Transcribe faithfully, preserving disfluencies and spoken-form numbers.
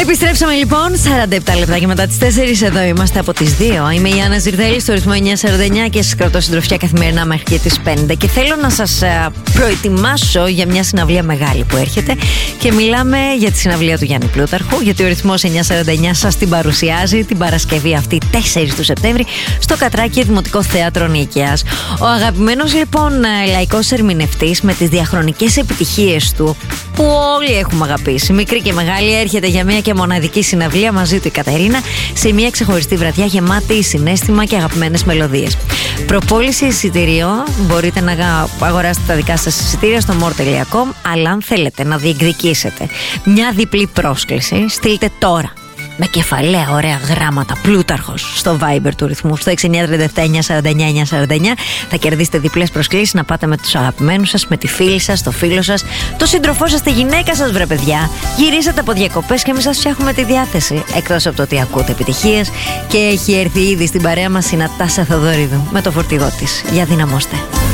Επιστρέψαμε λοιπόν, σαράντα επτά λεπτά και μετά τις τέσσερις. Εδώ είμαστε από τις δύο. Είμαι η Άννα Ζιρδέλη στο ρυθμό εννιά σαράντα εννιά και σας κρατώ συντροφιά καθημερινά μέχρι και τις πέντε. Και θέλω να σας προετοιμάσω για μια συναυλία μεγάλη που έρχεται. Και μιλάμε για τη συναυλία του Γιάννη Πλούταρχου, γιατί ο ρυθμός εννιά σαράντα εννιά σας την παρουσιάζει την Παρασκευή αυτή, τέσσερις του Σεπτέμβρη, στο Κατράκι Δημοτικό Θέατρο Νίκαιας. Ο αγαπημένος λοιπόν λαϊκός ερμηνευτής με τις διαχρονικές επιτυχίες του, που όλοι έχουμε αγαπήσει, μικρή και μεγάλη, έρχεται για μια και μοναδική συναυλία μαζί του η Κατερίνα σε μια ξεχωριστή βραδιά γεμάτη συναίσθημα και αγαπημένες μελωδίες. Προπόληση εισιτηρίων, μπορείτε να αγοράσετε τα δικά σας εισιτήρια στο more τελεία com, αλλά αν θέλετε να διεκδικήσετε μια διπλή πρόσκληση, στείλτε τώρα με κεφαλαία ωραία γράμματα Πλούταρχος στο Viber του ρυθμού στο έξι εννιά τρία επτά εννιά σαράντα εννιά εννιά σαράντα εννιά. Θα κερδίσετε διπλές προσκλήσεις να πάτε με τους αγαπημένους σας, με τη φίλη σας, το φίλο σας, το σύντροφό σας, τη γυναίκα σας, βρε παιδιά. Γυρίσατε από διακοπές και εμείς σας φτιάχνουμε τη διάθεση. Εκτός από το ότι ακούτε επιτυχίες, και έχει έρθει ήδη στην παρέα μας η Νατάσα Θοδωρίδου με το φορτηγό της. Για δυναμώστε.